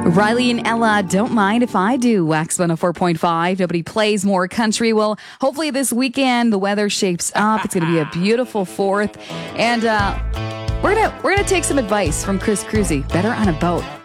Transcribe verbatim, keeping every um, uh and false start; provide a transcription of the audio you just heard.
Riley and Ella, don't mind if I do. Wax one oh four point five. Nobody plays more country. Well, hopefully this weekend the weather shapes up. It's going to be a beautiful fourth. And uh, we're going to we're gonna take some advice from Chris Cruzy. Better on a boat.